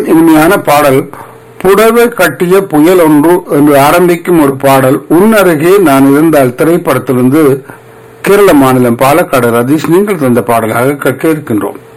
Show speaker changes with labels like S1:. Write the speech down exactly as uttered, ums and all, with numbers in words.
S1: கேட்கும் இனிமையான பாடல் புடவை கட்டிய புயல் ஒன்று என்று ஆரம்பிக்கும் ஒரு பாடல் உன்னருகே நான் இருந்தால் திரைப்படத்திலிருந்து கேரள மாநிலம் பாலக்காடு ரதீஷ் நீங்கள் தந்த பாடலாக கேட்க இருக்கின்றோம்.